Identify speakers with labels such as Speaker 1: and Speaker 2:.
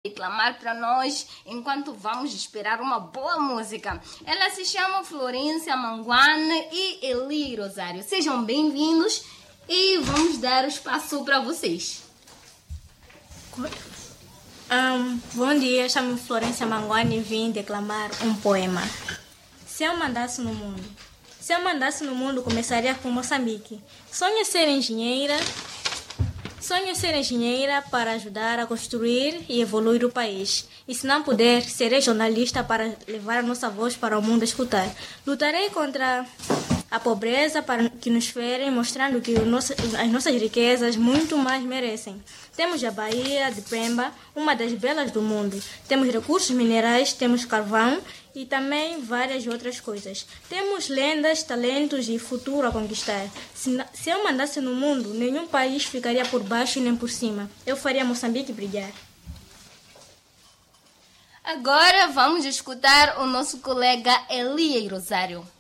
Speaker 1: declamar para nós enquanto vamos esperar uma boa música. Ela se chama Florência Manguane e Eli Rosário. Sejam bem-vindos e vamos dar o espaço para vocês.
Speaker 2: Bom dia, chamo-me Florência Manguane e vim declamar um poema. Se eu mandasse no mundo, começaria com Moçambique. Sonho ser engenheira para ajudar a construir e evoluir o país. E se não puder, serei jornalista para levar a nossa voz para o mundo escutar. Lutarei contra a pobreza para que nos ferem, mostrando que as nossas riquezas muito mais merecem. Temos a Baía de Pemba, uma das belas do mundo. Temos recursos minerais, temos carvão e também várias outras coisas. Temos lendas, talentos e futuro a conquistar. Se eu mandasse no mundo, nenhum país ficaria por baixo nem por cima. Eu faria Moçambique brilhar.
Speaker 1: Agora vamos escutar o nosso colega Eli Rosário.